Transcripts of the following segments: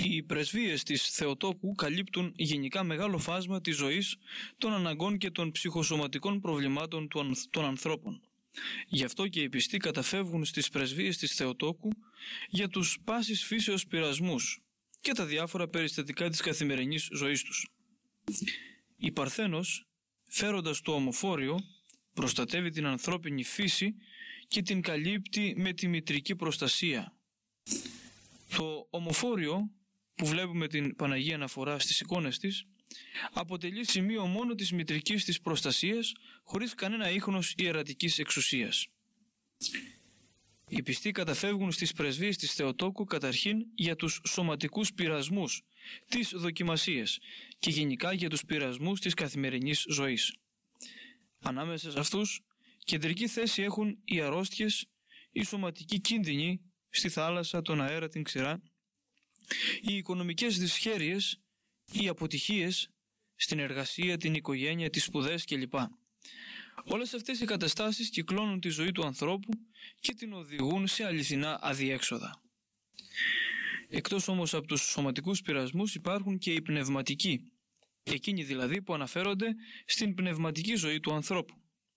Οι πρεσβείες της Θεοτόκου καλύπτουν γενικά μεγάλο φάσμα της ζωής, των αναγκών και των ψυχοσωματικών προβλημάτων των ανθρώπων. Γι' αυτό και οι πιστοί καταφεύγουν στις πρεσβείες της Θεοτόκου για τους πάσης φύσεως πειρασμούς και τα διάφορα περιστατικά της καθημερινής ζωής τους. Η Παρθένος, φέροντας το ομοφόριο, προστατεύει την ανθρώπινη φύση και την καλύπτει με τη μητρική προστασία. Το ομοφόριο, που βλέπουμε την Παναγία αναφορά στις εικόνες της, αποτελεί σημείο μόνο της μητρικής της προστασίας, χωρίς κανένα ίχνος ιερατικής εξουσίας. Οι πιστοί καταφεύγουν στις πρεσβείες της Θεοτόκου καταρχήν για τους σωματικούς πειρασμούς, τις δοκιμασίες και γενικά για τους πειρασμούς της καθημερινής ζωής. Ανάμεσα σε αυτούς, κεντρική θέση έχουν οι αρρώστιες, οι σωματικοί κίνδυνοι στη θάλασσα, τον αέρα, την ξηρά, οι οικονομικές δυσχέρειες, οι αποτυχίες στην εργασία, την οικογένεια, τις σπουδές κλπ. Όλες αυτές οι καταστάσεις κυκλώνουν τη ζωή του ανθρώπου και την οδηγούν σε αληθινά αδιέξοδα. Εκτός όμως από τους σωματικούς πειρασμούς υπάρχουν και οι πνευματικοί, εκείνοι δηλαδή που αναφέρονται στην πνευματική ζωή του ανθρώπου.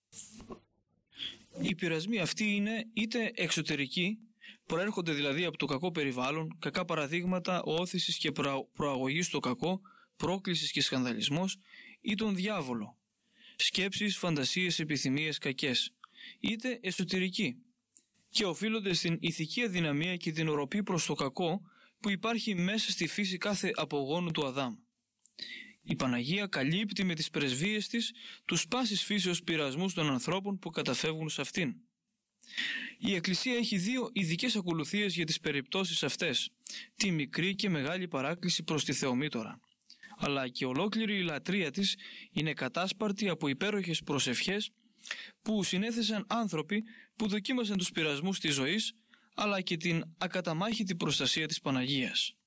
Οι πειρασμοί αυτοί είναι είτε εξωτερικοί, προέρχονται δηλαδή από το κακό περιβάλλον, κακά παραδείγματα όθησης και προαγωγής στο κακό, πρόκλησης και σκανδαλισμός, ή τον διάβολο, σκέψεις, φαντασίες, επιθυμίες κακές, είτε εσωτερικοί και οφείλονται στην ηθική αδυναμία και την οροπή προς το κακό που υπάρχει μέσα στη φύση κάθε απογόνου του Αδάμ. Η Παναγία καλύπτει με τις πρεσβείες της τους πάσης φύσεως πειρασμούς των ανθρώπων που καταφεύγουν σε αυτήν. Η Εκκλησία έχει δύο ειδικές ακολουθίες για τις περιπτώσεις αυτές, τη μικρή και μεγάλη παράκληση προς τη Θεομήτωρα. Αλλά και ολόκληρη η λατρεία της είναι κατάσπαρτη από υπέροχες προσευχές που συνέθεσαν άνθρωποι που δοκίμασαν τους πειρασμούς της ζωής, αλλά και την ακαταμάχητη προστασία της Παναγίας.